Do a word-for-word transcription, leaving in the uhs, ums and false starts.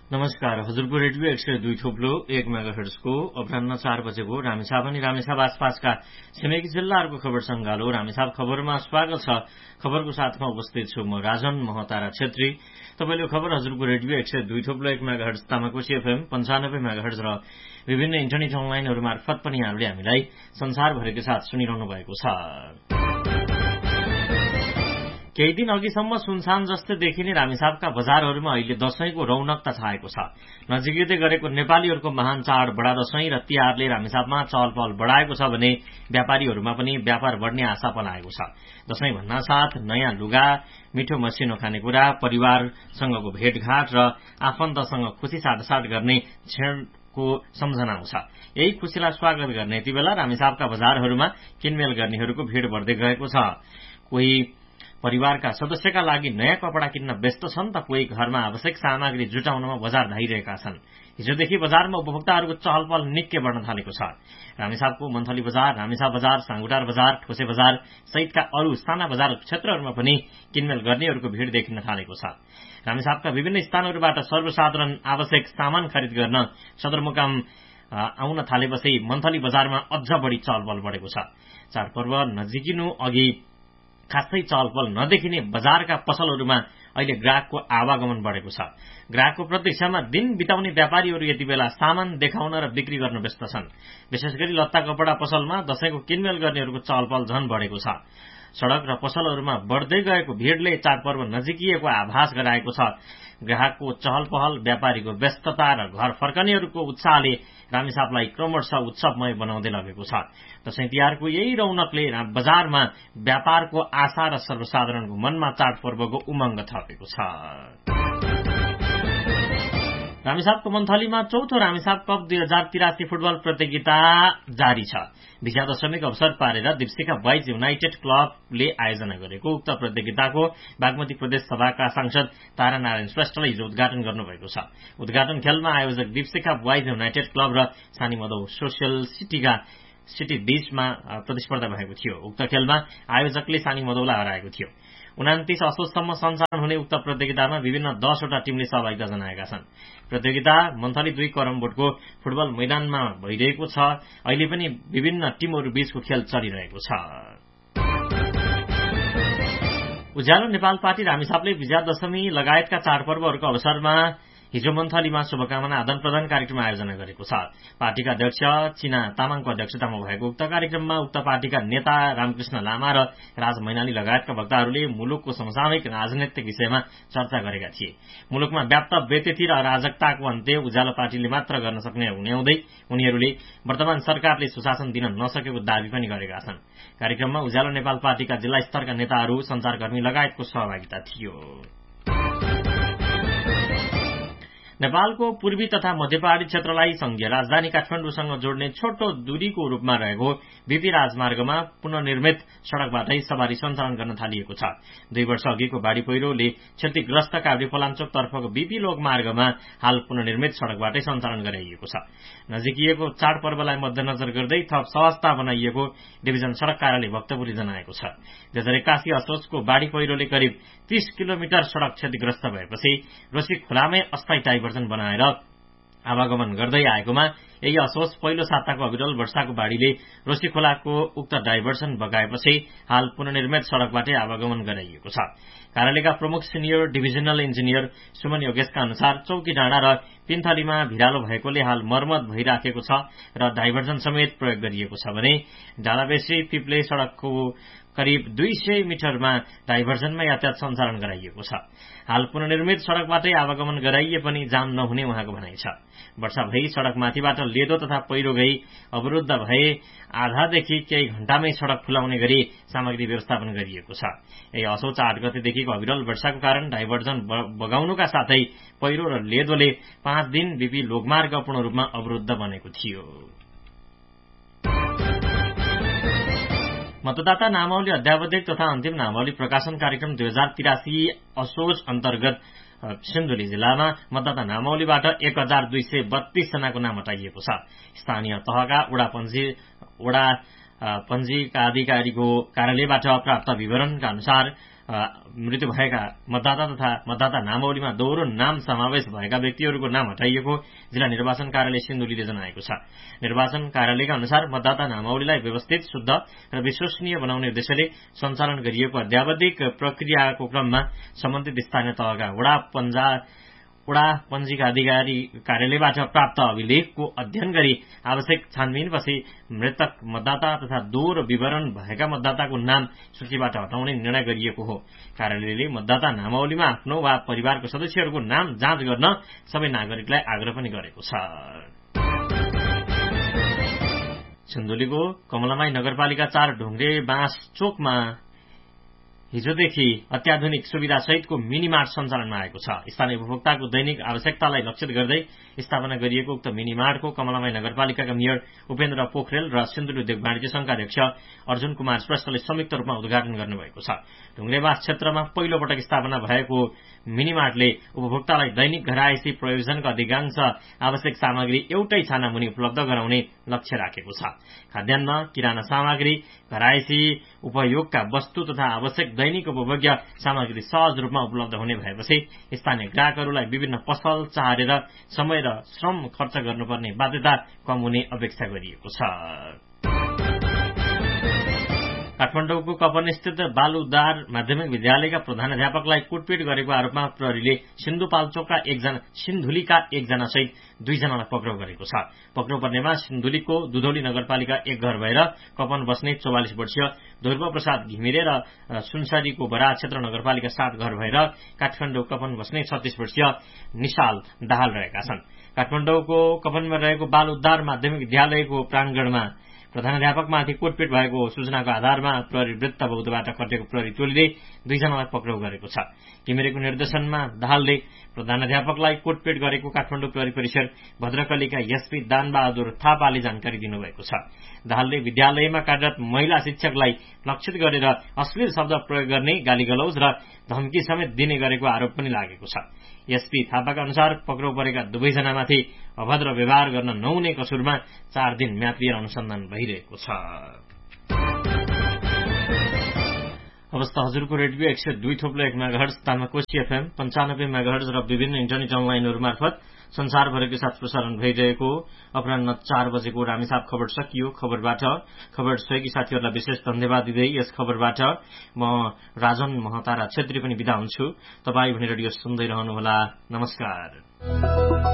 नमस्कार। हजुरको रेडियो एक सय दुई थोप्लो एक मेगाहर्जको अपराह्न चार बजेको रामेछाप अनि रामेछाप आसपासका छिमेकी जिल्लाहरूको खबर संगालो रामेछाप खबरमा स्वागत छ। खबरको साथमा उपस्थित छु म राजन महतारा छेत्री। तपाईले खबर हजुरको रेडियो एक सय दुई थोप्लो एक मेगाहर्ज तामाकोशी एफएम पन्चानब्बे मेगाहर्ज र विभिन्न इन्टरनेट अनलाइनहरू मार्फत पनि यहाँले हामीलाई संसारभरिकै साथ सुनिरहनु भएको छ। केही दिन अघिसम्म सुनसान जस्तै देखिने रामेछापका बजारहरूमा अहिले दशैंको रौनकता छाएको छ। नजिकै गरेको नेपालीहरूको महान चाड बडा दशैं र तिहारले रामेछापमा चहल पहल बढाएको छ भने व्यापारीहरूमा पनि व्यापार बढ्ने आशा पलाएको छ। दशैं भन्नासाथ नयाँ लुगा, मिठो मसिनो खानेकुरा, परिवारसँगको भेटघाट र आफन्तसँग खुशी साटसाट गर्ने क्षणको सम्झना आउँछ। यही खुशीलाई स्वागत गर्ने यति बेला रामेछापका बजारहरूमा किनमेल गर्नेहरूको भीड़ बढ्दै गएको छ। कोही परिवारका सदस्यका लागि नयाँ कपड़ा किन्न व्यस्त छन् त कोही घरमा आवश्यक सामग्री जुटाउनमा बजार धाइरहेका छन्। हिजोदेखि बजारमा उपभोक्ताहरूको चहल पहल निकै बढ्न थालेको छ। रामेछापको मन्थली बजार, रामेछाप बजार, साङ्गुटार बजार, ठोसे बजार सहितका अरू साना बजार क्षेत्रहरूमा पनि किनमेल गर्नेहरूको भीड़ देखिन थालेको छ। रामेछापका विभिन्न स्थानहरूबाट सर्वसाधारण आवश्यक सामान खरिद गर्न सदरमुकाम आउन थालेपछि मन्थली बजारमा अझ बढ़ी चहलपहल बढेको छ। चाडपर्व नजिकिनु अघि खासै चहलपहल नदेखिने बजारका पसलहरूमा अहिले ग्राहकको आवागमन बढेको छ। ग्राहकको प्रतीक्षामा दिन बिताउने व्यापारीहरू यति बेला सामान देखाउन र बिक्री गर्न व्यस्त छन्। विशेष गरी लत्ता कपड़ा पसलमा दशैंको किनमेल गर्नेहरूको चहलपहल झन बढेको छ। सड़क र पसलहरूमा बढ्दै गएको भीड़ले चाडपर्व नजिकिएको आभास गराएको छ। ग्राहकको चहल पहल, व्यापारीको व्यस्तता र घर फर्कनेहरूको उत्साहले रामेछापलाई क्रमशः उत्सवमय बनाउँदै लगेको छ। दशैं तिहारको यही रौनकले बजारमा व्यापारको आशा र सर्वसाधारणको मनमा चाडपर्वको उमंग थपेको छ। रामेछापको मन्थलीमा चौथो रामेछाप कप दुई हजार तिरासी फुटबल प्रतियोगिता जारी छ। विजयादशमीको अवसर पारेर दीप्सिका बोइज युनाइटेड क्लबले आयोजना गरेको उक्त प्रतियोगिताको बागमती प्रदेश सभाका सांसद तारानारायण श्रेष्ठले हिजो उद्घाटन गर्नुभएको छ। उद्घाटन खेलमा आयोजक दीप्सिका बोइज युनाइटेड क्लब र सानी मधौ सोसियल सिटीका सिटी बीचमा प्रतिस्पर्धा भएको थियो। उक्त खेलमा आयोजकले सानी मधौलाई हराएको थियो। उनातीस असोजसम्म सञ्चालन हुने उक्त प्रतियोगितामा विभिन्न दसवटा टीमले सहभागिता जनाएका छन्। प्रतियोगिता मन्थली दुई करमबोटको फुटबल मैदानमा भइरहेको छ। अहिले पनि विभिन्न टीमहरू बीचको खेल चलिरहेको छ। उज्यालो नेपाल पार्टी रामेछापले विजयादशमी लगायतका चाडपर्वहरूको अवसरमा हिजो मन्थलीमा शुभकामना आदान प्रदान कार्यक्रम आयोजना गरेको छ। पार्टीका अध्यक्ष चिना तामाङको अध्यक्षतामा भएको उक्त कार्यक्रममा उक्त पार्टीका नेता रामकृष्ण लामा र राज मैनाली लगायतका वक्ताहरूले मुलुकको समसामयिक राजनैतिक विषयमा चर्चा गरेका थिए। मुलुकमा व्याप्त बेतेती र अराजकताको अन्त्य उज्यालो पार्टीले मात्र गर्न सक्ने हुनेहुँदै उनीहरूले वर्तमान सरकारले सुशासन दिन नसकेको दावी पनि गरेका छन्। कार्यक्रममा उज्यालो नेपाल पार्टीका जिल्ला स्तरका नेताहरू, संचारकर्मी लगायतको सहभागिता थियो। नेपालको पूर्वी तथा मध्य पहाड़ी क्षेत्रलाई संघीय राजधानी काठमाडौँसँग जोड्ने छोटो दूरीको रूपमा रहेको बीपी राजमार्गमा पुनर्निर्मित सड़कबाटै सवारी सञ्चालन गर्न थालिएको छ। दुई वर्ष अघिको बाढ़ी पहिरोले क्षतिग्रस्त काभ्रेपलाञ्चोक तर्फको बीपी लोकमार्गमा हाल पुनर्निर्मित सड़कबाटै सञ्चालन गराइएको छ। नजिकिएको चाडपर्वलाई मध्यनजर गर्दै थप सहजता बनाइएको डिभिजन सड़क कार्यालय भक्तपुरले जनाएको छ। दुई हजार एक्कासी असोजको बाढ़ी पहिरोले करिब तीस किलोमिटर सड़क क्षतिग्रस्त भएपछि रोशी खोलामै अस्थायी डाइभर्जन बनाएर आवागमन गर्दै आएकोमा यही असोज पहिलो साताको अविरल वर्षाको बाढ़ीले रोशी खोलाको उक्त डाइभर्जन बगाएपछि हाल पुनर्निर्मित सड़कबाटै आवागमन गराइएको छ। कार्यालयका प्रमुख सिनियर डिभिजनल इन्जिनियर सुमन योगेशका अनुसार चौकी डाँडा र पिन्थलीमा भिरालो भएकोले हाल मर्मत भइराखेको छ र डाइभर्जन समेत प्रयोग गरिएको छ भने डाँडाबेसी पिप्ले सड़कको करिब दुई सय मिटरमा डाइभर्जनमा यातायात सञ्चालन गराइएको छ। हाल पुनर्निर्मित सड़कबाटै आवागमन गराइए पनि जाम नहुने उहाँको भनाइ छ। वर्षा भई सड़कमाथिबाट लेदो तथा पहिरो गई अवरुद्ध भए आधादेखि केही घण्टामै सड़क खुलाउने गरी सामग्री व्यवस्थापन गरिएको छ। यही असोज आठ गतेदेखिको अविरल वर्षाको कारण डाइभर्जन बगाउनुका साथै पहिरो र लेदोले पाँच दिन बीपी लोकमार्ग पूर्ण रूपमा अवरुद्ध बनेको थियो। मतदाता नामावली अध्यावधिक तथा अन्तिम नामावली प्रकाशन कार्यक्रम दुई हजार तिरासी असोज अन्तर्गत सिन्धुली जिल्लामा मतदाता नामावलीबाट एक हजार दुई सय बत्तीस जनाको नाम हटाइएको छ। स्थानीय तहका वडा पञ्जी वडा पञ्जीका अधिकारीको कार्यालयबाट प्राप्त विवरणका अनुसार मृत्यु भएका मतदाता तथा मतदाता नामावलीमा दोहोरो नाम समावेश भएका व्यक्तिहरूको नाम हटाइएको जिल्ला निर्वाचन कार्यालय सिन्धुलीले जनाएको छ। निर्वाचन कार्यालयका अनुसार मतदाता नामावलीलाई व्यवस्थित, शुद्ध र विश्वसनीय बनाउने उद्देश्यले सञ्चालन गरिएको अध्यावधिक प्रक्रियाको क्रममा सम्बन्धित स्थानीय तहका वडा पञ्जा वडा पञ्जीका अधिकारी कार्यालयबाट प्राप्त अभिलेखको अध्ययन गरी आवश्यक छानबिनपछि मृतक मतदाता तथा दोहोरो विवरण भएका मतदाताको नाम सूचीबाट हटाउने निर्णय गरिएको हो। कार्यालयले मतदाता नामावलीमा आफ्नो वा परिवारको सदस्यहरूको नाम जाँच गर्न सबै नागरिकलाई आग्रह पनि गरेको छ। सिन्धुलीको कमलामाई नगरपालिका चार ढुङ्ग्रे बाँस चोकमा हिजोदेखि अत्याधुनिक सुविधा सहितको मिनी मार्ट सञ्चालनमा आएको छ। स्थानीय उपभोक्ताको दैनिक आवश्यकतालाई लक्षित गर्दै स्थापना गरिएको उक्त मिनी मार्टको कमलामाई नगरपालिकाका मेयर उपेन्द्र पोखरेल र सिन्धुली उद्योग वाणिज्य संघका अध्यक्ष अर्जुन कुमार श्रेष्ठले संयुक्त रूपमा उद्घाटन गर्नुभएको छ। ढुङ्ग्रेबास क्षेत्रमा पहिलो पटक स्थापना भएको मिनी मार्टले उपभोक्तालाई दैनिक घरायसी प्रयोजनका अधिकांश आवश्यक सामग्री एउटै छाना मुनि उपलब्ध गराउने लक्ष्य राखेको छ। खाद्यान्न, किराना सामग्री, घरायसी उपयोगका वस्तु तथा आवश्यक दैनिक उपभोग्य सामग्री सहज रूपमा उपलब्ध हुने भएपछि स्थानीय ग्राहकहरूलाई विभिन्न पसल चारेर समय र श्रम खर्च गर्नुपर्ने बाध्यता कम हुने अपेक्षा गरिएको छ। काठमाडौँको कपनस्थित बालुदार माध्यमिक विद्यालयका प्रधानाध्यापकलाई कुटपिट गरेको आरोपमा प्रहरीले सिन्धुपाल्चोकका एकजना सिन्धुलीका एकजना सहित दुईजनालाई पक्राउ गरेको छ। पक्राउ पर्नेमा सिन्धुलीको दुधौली नगरपालिका एक घर भएर कपन बस्ने चौवालिस वर्षीय ध्रुव प्रसाद घिमिरे र सुनसरीको बरा क्षेत्र नगरपालिका सात घर भएर काठमाडौँ कपन बस्ने छत्तीस वर्षीय निशाल दाहाल रहेका छन्। काठमाडौँको कपनमा रहेको बाल उद्धार माध्यमिक विद्यालयको प्राङ्गणमा प्रधानाध्यापकमाथि कुटपिट भएको सूचनाको आधारमा प्रहरी वृत्त बौद्धबाट खटेको प्रहरी टोलीले दुईजनालाई पक्राउ गरेको छ। घिमिरेको निर्देशनमा दाहालले प्रधानाध्यापकलाई कुटपिट गरेको काठमाडौँ प्रहरी परिसर भद्रकलीका एसपी दानबहादुर थापाले जानकारी दिनुभएको छ। दाहालले विद्यालयमा कार्यरत महिला शिक्षकलाई लक्षित गरेर अश्लील शब्द प्रयोग गर्ने, गालीगलौज र धम्की समेत दिने गरेको आरोप पनि लागेको छ। एसपी थापाका अनुसार पक्राउ परेका दुवैजनामाथि अभद्र व्यवहार गर्न नहुने कसुरमा चार दिन म्याद लिएर अनुसन्धान भइरहेको छ। अवस्था हजुरको रेडियो एक सय दुई थोप्लो एक मेगाहर्ज, तामाकोशी एफएम पञ्चानब्बे मेगाहर्ज र विभिन्न इन्टरनेट अनलाइनहरू मार्फत संसारभरकै साथ प्रसारण भइरहेको अपराह्न चार बजेको रामेछाप खबर सकियो। खबरबाट खबर सहयोगी साथीहरूलाई विशेष धन्यवाद दिँदै यस खबरबाट म राजन महतारा छेत्री पनि बिदा हुन्छु। तपाईँ भने रेडियो सुन्दै रहनुहोला। नमस्कार।